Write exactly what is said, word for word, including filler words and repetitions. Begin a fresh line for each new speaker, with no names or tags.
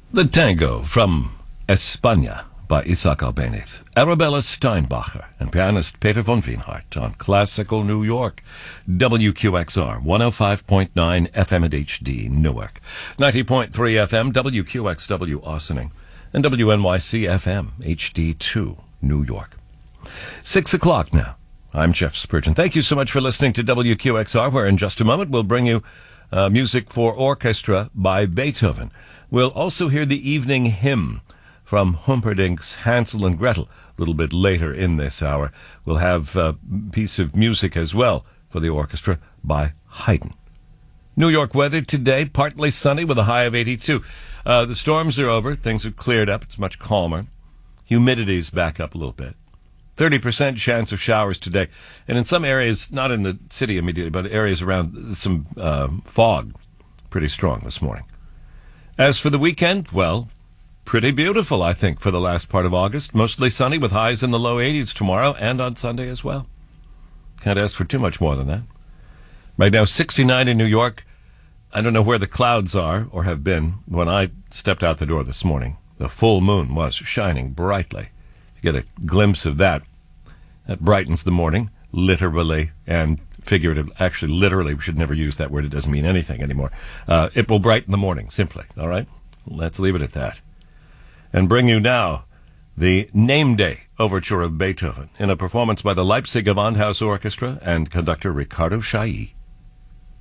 The Tango from España by Isaac Albéniz, Arabella Steinbacher, and pianist Peter von Wienhardt on Classical New York, W Q X R, one oh five point nine F M at H D, Newark, ninety point three F M, W Q X W, Ossining, and W N Y C F M, H D two, New York. Six o'clock now. I'm Jeff Spurgeon. Thank you so much for listening to W Q X R, where in just a moment we'll bring you uh, music for orchestra by Beethoven. We'll also hear the evening hymn from Humperdinck's Hansel and Gretel a little bit later in this hour. We'll have a piece of music as well for the orchestra by Haydn. New York weather today, partly sunny with a high of eighty-two. Uh, the storms are over. Things have cleared up. It's much calmer. Humidity's back up a little bit. thirty percent chance of showers today. And in some areas, not in the city immediately, but areas around, some uh, fog pretty strong this morning. As for the weekend, well, pretty beautiful, I think, for the last part of August. Mostly sunny with highs in the low eighties tomorrow and on Sunday as well. Can't ask for too much more than that. Right now, sixty-nine in New York. I don't know where the clouds are or have been. When I stepped out the door this morning, the full moon was shining brightly. You get a glimpse of that. That brightens the morning, literally and figuratively. Actually, literally, we should never use that word. It doesn't mean anything anymore. Uh, it will brighten the morning, simply. All right? Let's leave it at that. And bring you now the Name Day Overture of Beethoven in a performance by the Leipzig Gewandhaus Orchestra and conductor Ricardo Chailly.